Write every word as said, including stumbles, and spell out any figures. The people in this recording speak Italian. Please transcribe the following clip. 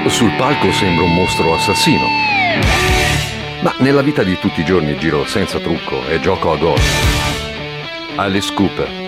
sul palco sembro un mostro assassino. Ma nella vita di tutti i giorni giro senza trucco e gioco a golf. Alice Cooper.